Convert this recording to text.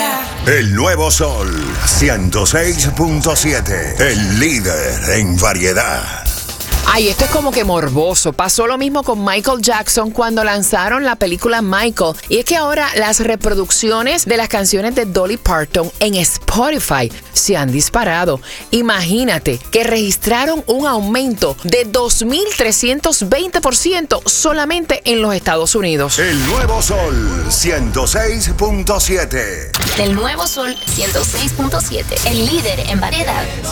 El Nuevo Sol 106.7. El líder en variedad. Ay, esto es como que morboso. Pasó lo mismo con Michael Jackson cuando lanzaron la película Michael. Y es que ahora las reproducciones de las canciones de Dolly Parton en Spotify se han disparado. Imagínate que registraron un aumento de 2.320% solamente en los Estados Unidos. El Nuevo Sol 106.7. El Nuevo Sol 106.7, el líder en variedad.